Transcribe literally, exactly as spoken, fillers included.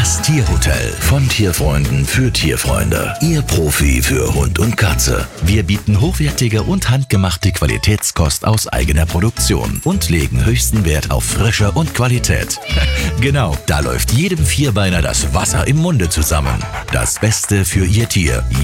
Das Tierhotel von Tierfreunden für Tierfreunde. Ihr Profi für Hund und Katze. Wir bieten hochwertige und handgemachte Qualitätskost aus eigener Produktion und legen höchsten Wert auf Frische und Qualität. Genau, da läuft jedem Vierbeiner das Wasser im Munde zusammen. Das Beste für Ihr Tier,